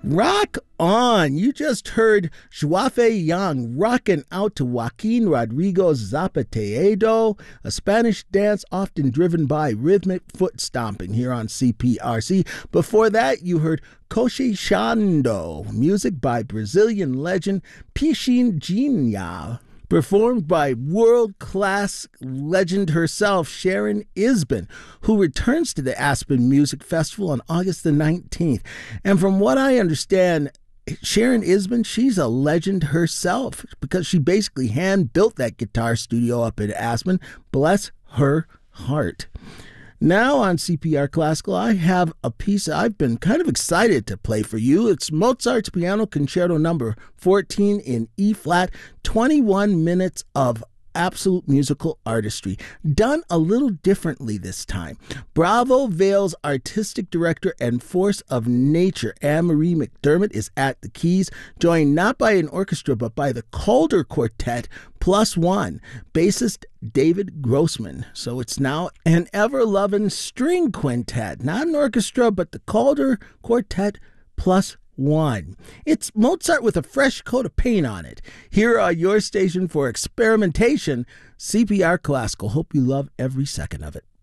Rock on! You just heard Juafe Young rocking out to Joaquin Rodrigo's Zapateado, a Spanish dance often driven by rhythmic foot stomping here on CPRC. Before that, you heard Cochechando, music by Brazilian legend Pichinguinha, performed by world-class legend herself, Sharon Isbin, who returns to the Aspen Music Festival on August the 19th. And from what I understand, Sharon Isbin, she's a legend herself because she basically hand-built that guitar studio up in Aspen. Bless her heart. Now on CPR Classical, I have a piece I've been kind of excited to play for you. It's Mozart's Piano Concerto number 14 in E-flat, 21 minutes of absolute musical artistry, done a little differently this time. Bravo Vale's artistic director and force of nature, Anne-Marie McDermott, is at the keys, joined not by an orchestra but by the Calder Quartet plus one, bassist David Grossman. So it's now an ever-loving string quintet, not an orchestra, but the Calder Quartet plus one. It's Mozart with a fresh coat of paint on it. Here are your station for experimentation, CPR Classical. Hope you love every second of it.